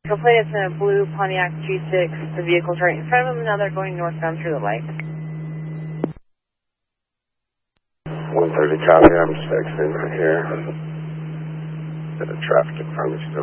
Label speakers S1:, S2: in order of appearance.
S1: Complaint it's in a blue Pontiac G6. The vehicle's right in front of them. Now they're going northbound through the light.
S2: 130 copy, I'm just exiting right here. Bit of traffic in front of me still.